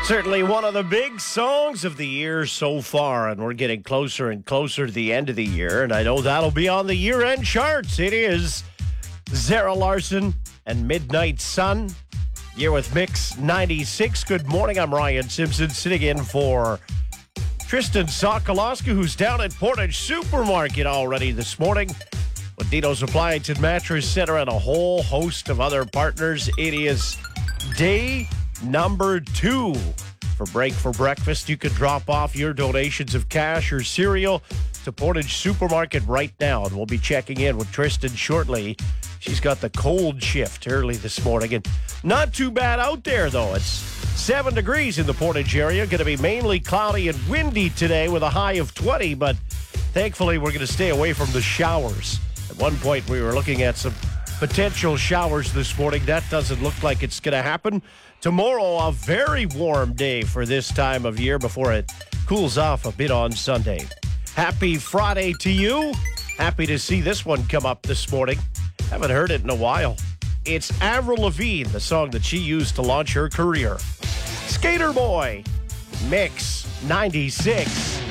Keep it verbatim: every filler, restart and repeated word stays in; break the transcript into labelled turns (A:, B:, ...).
A: Certainly one of the big songs of the year so far, and we're getting closer and closer to the end of the year, and I know that'll be on the year-end charts. It is Zara Larsson and Midnight Sun. Year with Mix ninety-six. Good morning, I'm Ryan Simpson, sitting in for Tristan Sokolowski, who's down at Portage Supermarket already this morning with Dino's Appliance and Mattress Center and a whole host of other partners. It is day number two for Break for Breakfast. You can drop off your donations of cash or cereal to Portage Supermarket right now, and we'll be checking in with Tristan shortly. She's got the cold shift early this morning, and not too bad out there, though. It's seven degrees in the Portage area. Going to be mainly cloudy and windy today with a high of twenty, but thankfully we're going to stay away from the showers. At one point, we were looking at some potential showers this morning. That doesn't look like it's going to happen. Tomorrow, a very warm day for this time of year before it cools off a bit on Sunday. Happy Friday to you. Happy to see this one come up this morning. Haven't heard it in a while. It's Avril Lavigne, the song that she used to launch her career. Skater Boy, Mix ninety-six.